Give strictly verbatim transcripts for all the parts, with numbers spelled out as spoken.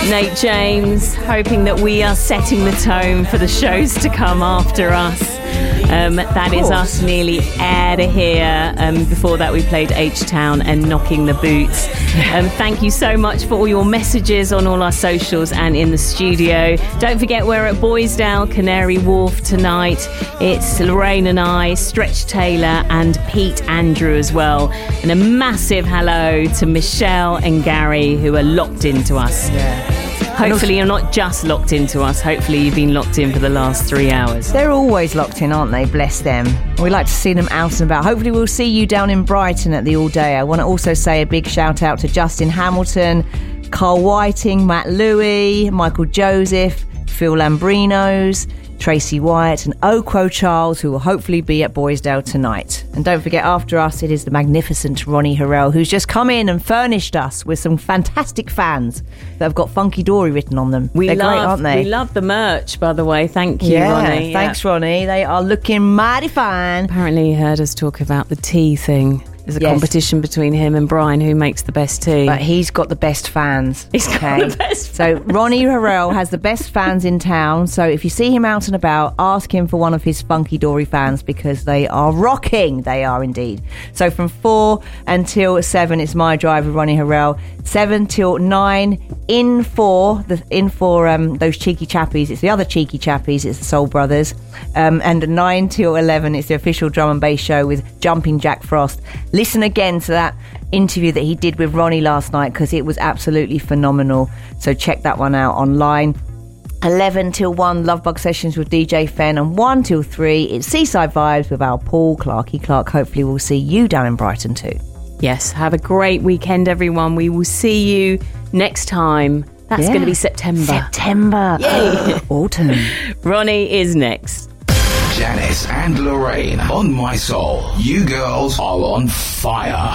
Nate James, hoping that we are setting the tone for the shows to come after us. Um, that is us nearly out of here. Um, before that, we played H-Town and Knocking the Boots. Um, thank you so much for all your messages on all our socials and in the studio. Don't forget, we're at Boysdale, Canary Wharf tonight. It's Lorraine and I, Stretch Taylor and Pete Andrew as well. And a massive hello to Michelle and Gary, who are locked into us. Yeah. Hopefully you're not just locked into us. Hopefully you've been locked in for the last three hours. They're always locked in, aren't they? Bless them. We like to see them out and about. Hopefully we'll see you down in Brighton at the All Day. I want to also say a big shout out to Justin Hamilton, Carl Whiting, Matt Louis, Michael Joseph, Phil Lambrinos, Tracy Wyatt and Okwo Charles, who will hopefully be at Boysdale tonight. And don't forget, after us, it is the magnificent Ronnie Harrell, who's just come in and furnished us with some fantastic fans that have got Funky Dory written on them. We They're love, great, aren't they? We love the merch, by the way. Thank you, yeah, Ronnie. Thanks, yeah. Ronnie. They are looking mighty fine. Apparently you heard us talk about the tea thing. There's a yes. competition between him and Brian who makes the best tea. But he's got the best fans. He's okay? got the best So Ronnie Harrell has the best fans in town. So if you see him out and about, ask him for one of his Funky Dory fans because they are rocking. They are indeed. So from four until seven, it's My Drive with Ronnie Harrell. Seven till nine, in for the in for um, those cheeky chappies. It's the other cheeky chappies. It's the Soul Brothers. Um, and nine till eleven, it's the official drum and bass show with Jumping Jack Frost. Listen again to that interview that he did with Ronnie last night because it was absolutely phenomenal. So check that one out online. eleven till one, Lovebug Sessions with D J Fen, and one till three, it's Seaside Vibes with our Paul Clarky Clark. Hopefully we'll see you down in Brighton too. Yes, have a great weekend, everyone. We will see you next time. That's yeah. going to be September. September. Yay. Autumn. Ronnie is next. Janice and Lorraine on My Soul. You girls are on fire.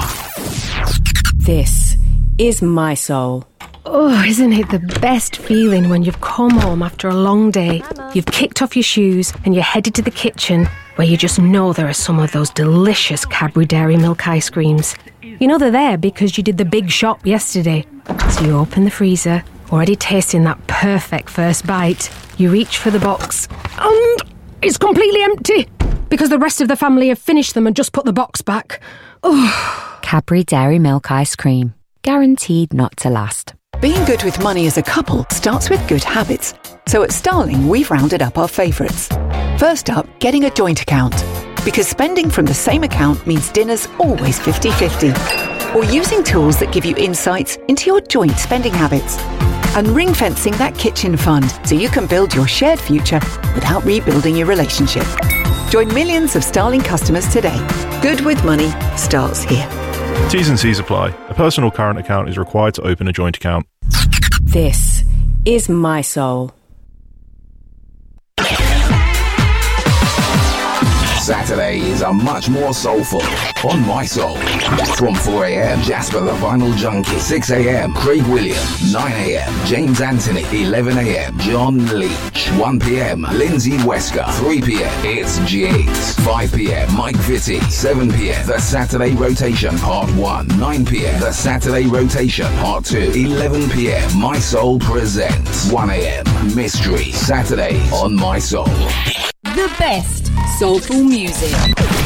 This is My Soul. Oh, isn't it the best feeling when you've come home after a long day, you've kicked off your shoes and you're headed to the kitchen where you just know there are some of those delicious Cadbury Dairy Milk ice creams. You know they're there because you did the big shop yesterday. So you open the freezer, already tasting that perfect first bite. You reach for the box and it's completely empty because the rest of the family have finished them and just put the box back. Oh. Cadbury Dairy Milk ice cream. Guaranteed not to last. Being good with money as a couple starts with good habits. So at Starling, we've rounded up our favourites. First up, getting a joint account. Because spending from the same account means dinner's always fifty-fifty. Or using tools that give you insights into your joint spending habits. And ring-fencing that kitchen fund so you can build your shared future without rebuilding your relationship. Join millions of Starling customers today. Good with money starts here. T's and C's apply. A personal current account is required to open a joint account. This is My Soul. Saturdays are much more soulful on My Soul. From four a.m, Jasper the Vinyl Junkie. six a.m, Craig Williams. nine a.m, James Anthony. eleven a.m, John Leach. one p.m, Lindsay Wesker. three p.m, it's Jigs. five p.m, Mike Vitti. seven p.m, The Saturday Rotation Part one. nine p.m, The Saturday Rotation Part two. eleven p.m, My Soul presents. one a.m, Mystery Saturdays on My Soul. The best soulful music.